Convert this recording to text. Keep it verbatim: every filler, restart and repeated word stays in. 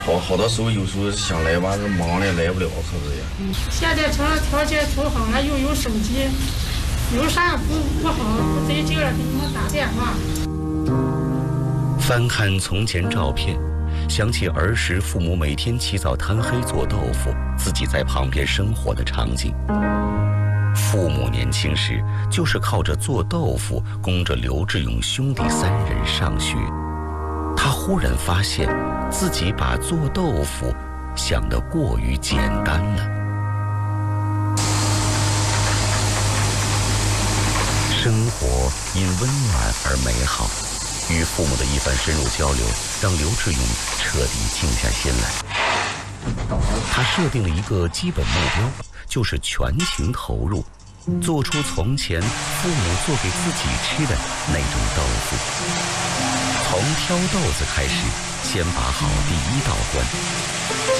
好好多时候有时候想来吧，忙的来不了，可是呀。 嗯，现在成了条件图好了，又有手机，有啥不不好不得劲了，给你们打电话。 翻看从前照片，想起儿时父母每天起早贪黑做豆腐，自己在旁边生活的场景。父母年轻时就是靠着做豆腐供着刘志勇兄弟三人上学。他忽然发现自己把做豆腐想得过于简单了。生活因温暖而美好，与父母的一番深入交流让刘志勇彻底静下心来。他设定了一个基本目标，就是全情投入，做出从前父母做给自己吃的那种豆腐。从挑豆子开始，先把好第一道关。